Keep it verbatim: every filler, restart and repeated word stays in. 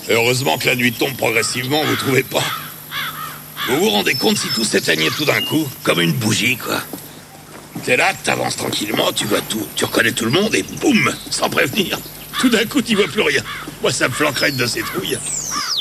Heureusement que la nuit tombe progressivement, vous trouvez pas? Vous vous rendez compte si tout s'éteignait tout d'un coup? Comme une bougie, quoi. T'es là, t'avances tranquillement, tu vois tout, tu reconnais tout le monde et boum, sans prévenir. Tout d'un coup, t'y vois plus rien. Moi, ça me flanquerait de ces trouilles.